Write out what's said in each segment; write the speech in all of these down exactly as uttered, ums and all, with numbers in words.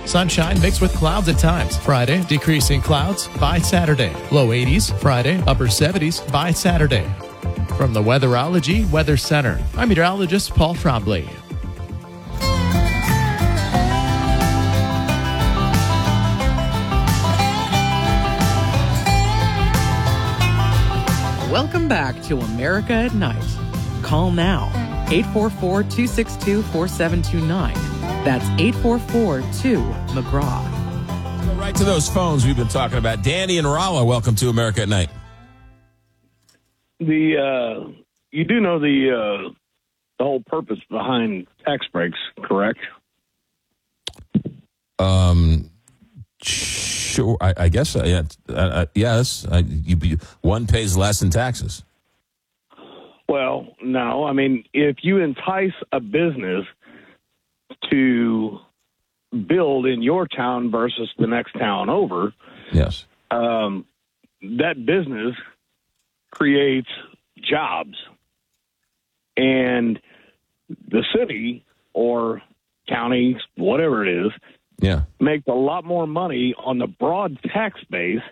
Sunshine mixed with clouds at times. Friday, decreasing clouds by Saturday. Low eighties Friday, upper seventies by Saturday. From the Weatherology Weather Center, I'm meteorologist Paul Trombley. Welcome back to America at Night. Call now, eight four four, two six two, four seven two nine. That's eight four four two, McGraw. Go right to those phones we've been talking about. Danny and Rolla, welcome to America at Night. The uh, you do know the uh, the whole purpose behind tax breaks, correct? Um, sure. I, I guess. Uh, yeah. Uh, uh, yes. Uh, you, you, one pays less in taxes. Well, no. I mean, if you entice a business to build in your town versus the next town over, yes, um, that business creates jobs, and the city or county, whatever it is, yeah, makes a lot more money on the broad tax base.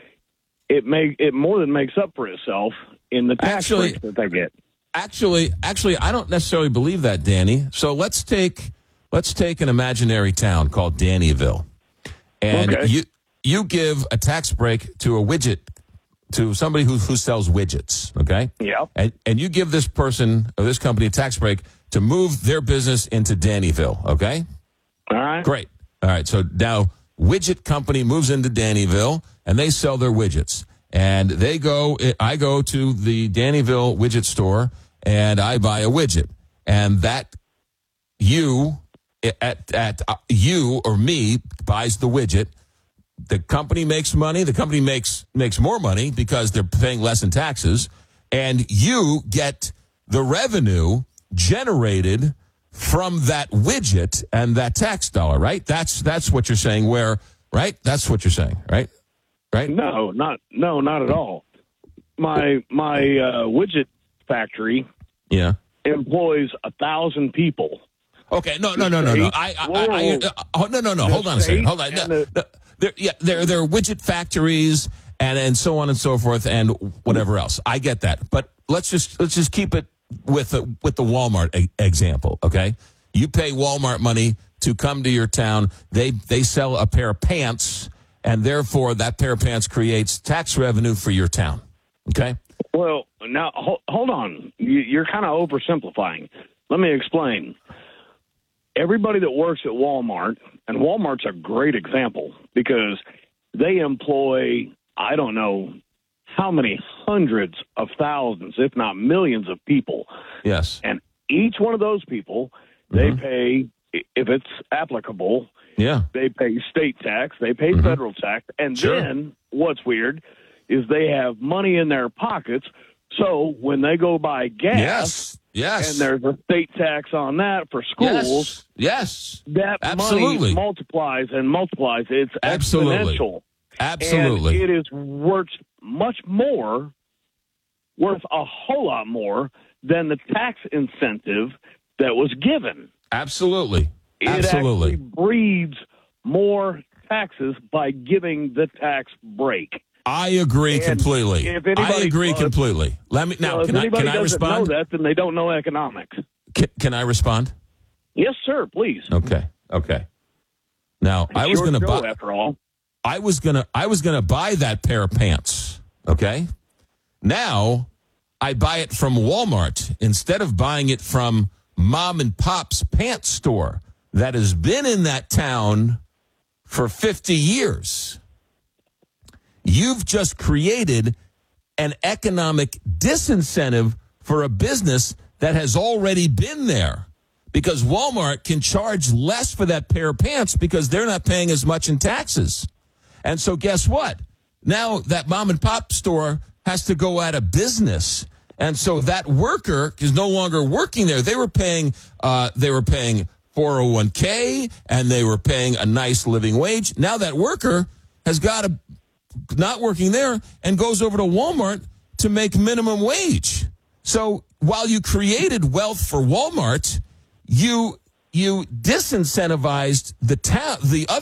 It make it more than makes up for itself in the tax actually, breaks that they get. Actually, actually, I don't necessarily believe that, Danny. So let's take let's take an imaginary town called Dannyville, and Okay. you you give a tax break to a widget to somebody who who sells widgets, okay? Yeah. And and you give this person or this company a tax break to move their business into Dannyville, okay? All right. Great. All right. So now widget company moves into Dannyville and they sell their widgets. And they go, I go to the Dannyville widget store and I buy a widget. And that you, at, at uh, you or me buys the widget. The company makes money. The company makes, makes more money because they're paying less in taxes. And you get the revenue generated from that widget and that tax dollar, right? That's that's what you're saying. Where, right? That's what you're saying, right? Right? No, not no, not at all. My my uh, widget factory Yeah. employs a thousand people. Okay. No. No. No. No. No. I. I. I, I uh, oh, no. No. No. Hold on a second. Hold on. No, the- no, there, yeah. There. There are widget factories and and so on and so forth and whatever else. I get that, but let's just let's just keep it with the, with the Walmart e- example, okay? You pay Walmart money to come to your town. They they sell a pair of pants, and therefore that pair of pants creates tax revenue for your town, okay? Well, now hold, hold on. You, you're kind of oversimplifying. Let me explain. Everybody that works at Walmart, and Walmart's a great example because they employ, I don't know, how many hundreds of thousands, if not millions of people. Yes. And each one of those people, they Mm-hmm. pay, if it's applicable, Yeah. they pay state tax, they pay Mhm. federal tax, and Sure. then what's weird is they have money in their pockets, so when they go buy gas, Yes. Yes. and there's a state tax on that for schools, Yes. Yes. that Absolutely. money multiplies and multiplies. It's Absolutely. exponential. Absolutely. And it is worth much more, worth a whole lot more than the tax incentive that was given. Absolutely. It Absolutely. actually breeds more taxes by giving the tax break. I agree And completely. if I anybody agree does- completely. Let me now. Well, if Can I anybody can I doesn't respond? know that, then they don't know economics. Can, can I respond? Yes, sir. Please. Okay. Okay. Now I was It's your going to show, buy. after all. I was gonna I was gonna buy that pair of pants. Okay. Now I buy it from Walmart instead of buying it from mom and pop's pants store that has been in that town for fifty years. You've just created an economic disincentive for a business that has already been there because Walmart can charge less for that pair of pants because they're not paying as much in taxes. And so guess what? Now that mom and pop store has to go out of business. And so that worker is no longer working there. They were paying, uh, they were paying four oh one k and they were paying a nice living wage. Now that worker has got to not working there and goes over to Walmart to make minimum wage. So while you created wealth for Walmart, you you disincentivized the town, the other